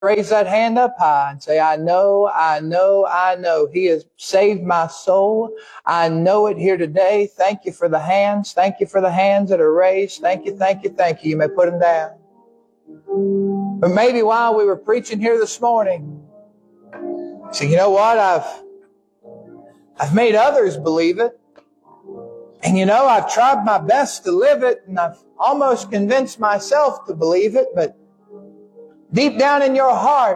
raise that hand up high and say, I know, I know, I know. He has saved my soul. I know it here today. Thank you for the hands. Thank you for the hands that are raised. Thank you, thank you, thank you. You may put them down. But maybe while we were preaching here this morning, you say, you know what? I've made others believe it. And you know, I've tried my best to live it, and I've almost convinced myself to believe it, but deep down in your heart,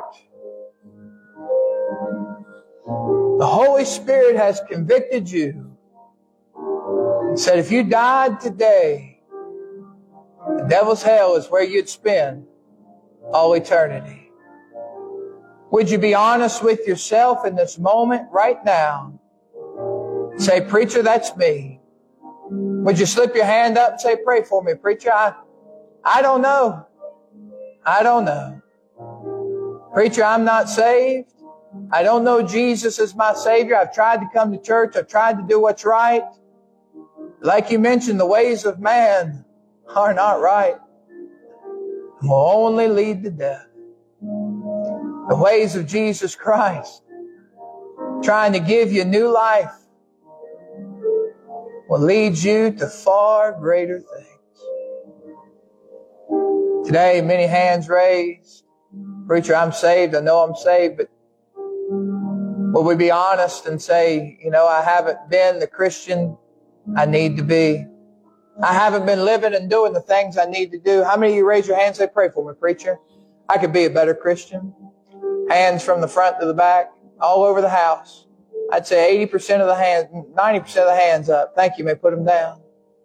the Holy Spirit has convicted you and said, if you died today, the devil's hell is where you'd spend all eternity. Would you be honest with yourself in this moment right now? Say, preacher, that's me. Would you slip your hand up and say, pray for me, preacher? I don't know. I don't know. Preacher, I'm not saved. I don't know Jesus as my Savior. I've tried to come to church. I've tried to do what's right. Like you mentioned, the ways of man are not right and will only lead to death. The ways of Jesus Christ, trying to give you new life, will lead you to far greater things. Today, many hands raised. Preacher, I'm saved. I know I'm saved, but will we be honest and say, you know, I haven't been the Christian I need to be. I haven't been living and doing the things I need to do. How many of you raise your hand and say, pray for me, preacher? I could be a better Christian. Hands from the front to the back, all over the house. I'd say 80% of the hands, 90% of the hands up. Thank you. You may put them down.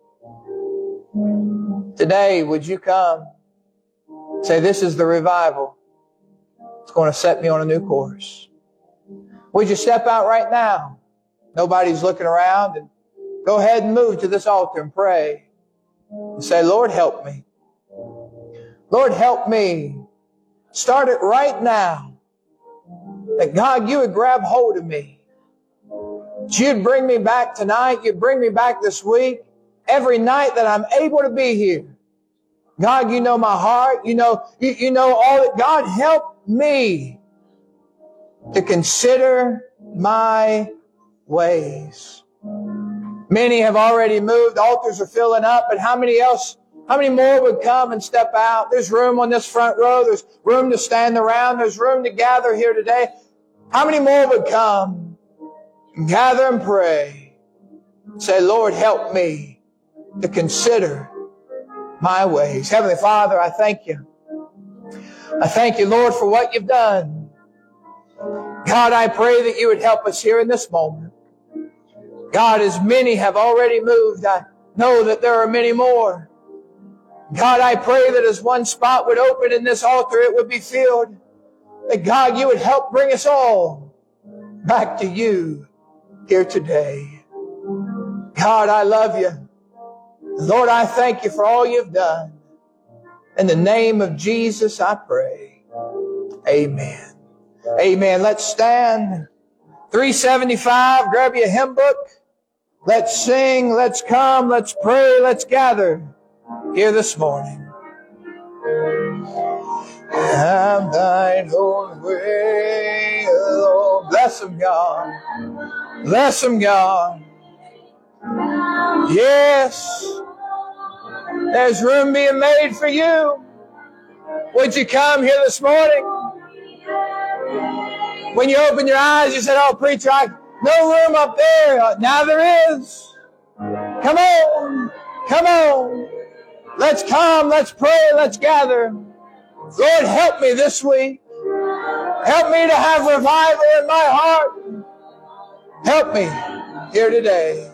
Today, would you come? Say, this is the revival. It's going to set me on a new course. Would you step out right now? Nobody's looking around, and go ahead and move to this altar and pray. And say, Lord, help me. Lord, help me. Start it right now. That God, you would grab hold of me. That you'd bring me back tonight. You'd bring me back this week. Every night that I'm able to be here. God, you know my heart. You know all that. God, help me to consider my ways. Many have already moved. Altars are filling up. But how many more would come and step out? There's room on this front row. There's room to stand around. There's room to gather here today. How many more would come and gather and pray? Say, Lord, help me to consider my ways. Heavenly Father, I thank you. I thank you, Lord, for what you've done. God, I pray that you would help us here in this moment. God, as many have already moved, I know that there are many more. God, I pray that as one spot would open in this altar, it would be filled. That God, you would help bring us all back to you here today. God, I love you. Lord, I thank you for all you've done. In the name of Jesus, I pray. Amen. Amen. Let's stand. 375, grab your hymn book. Let's sing, let's come, let's pray, let's gather here this morning. Have thine own way, Lord. Bless them, God. Bless them, God. Yes. There's room being made for you. Would you come here this morning? When you open your eyes, you said, oh, preacher, no room up there. Now there is. Come on. Come on. Let's come. Let's pray. Let's gather. Lord, help me this week. Help me to have revival in my heart. Help me here today.